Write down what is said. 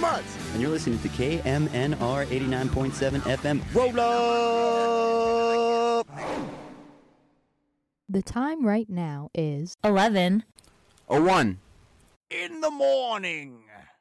much. And you're listening to KMNR 89.7 FM. Roll up! The time right now is 11:01 in the morning.